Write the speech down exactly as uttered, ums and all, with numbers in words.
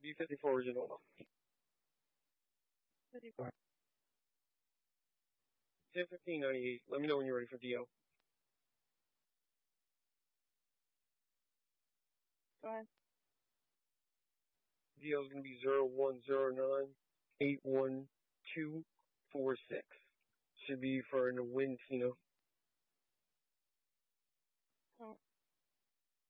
B fifty-four original. fifty-four. ten fifteen ninety-eight. Let me know when you're ready for D O. Go ahead. D O is going to be zero one zero nine eight one two four six. Should be for the win, Tina.